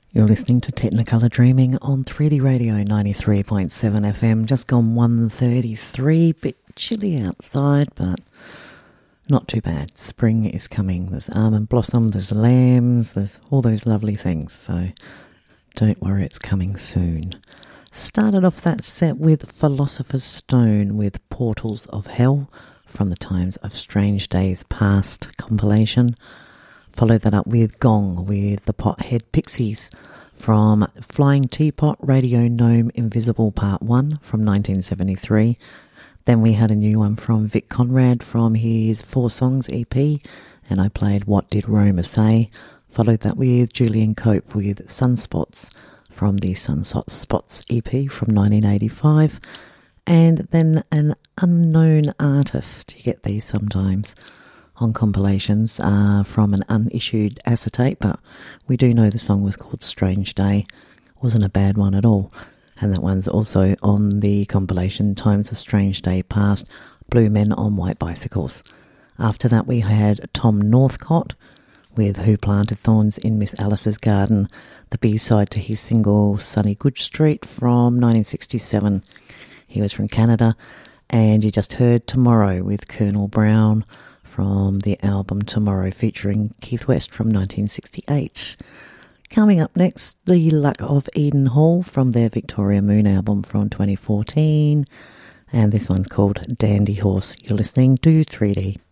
You're listening to Technicolor Dreaming on 3D Radio 93.7 FM. Just gone 1:33. Bit chilly outside, but not too bad. Spring is coming. There's almond blossom, there's lambs, there's all those lovely things. So don't worry, it's coming soon. Started off that set with Philosopher's Stone with Portals of Hell from the Times of Strange Days Past compilation. Followed that up with Gong with the Pothead Pixies from Flying Teapot Radio Gnome Invisible Part 1 from 1973. Then we had a new one from Vic Conrad from his 4 Songs EP, and I played What Did Roma Say? Followed that with Julian Cope with Sunspots from the Sunspots EP from 1985. And then an unknown artist, you get these sometimes on compilations from an unissued acetate, but we do know the song was called Strange Day. Wasn't a bad one at all. And that one's also on the compilation Times of Strange Day Past, Blue Men on White Bicycles. After that we had Tom Northcott with Who Planted Thorns in Miss Alice's Garden, the B-side to his single Sunny Good Street from 1967. He was from Canada. And you just heard Tomorrow with Colonel Brown from the album Tomorrow featuring Keith West from 1968. Coming up next, The Luck of Eden Hall from their Victoria Moon album from 2014. And this one's called Dandy Horse. You're listening to 3D.